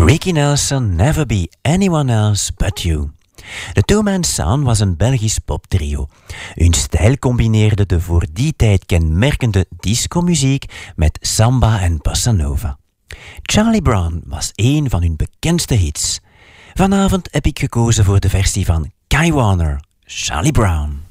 Ricky Nelson, Never Be Anyone Else But You. De Two Man Sound was een Belgisch poptrio. Hun stijl combineerde de voor die tijd kenmerkende discomuziek met samba en bossa nova. Charlie Brown was een van hun bekendste hits. Vanavond heb ik gekozen voor de versie van Kai Warner, Charlie Brown.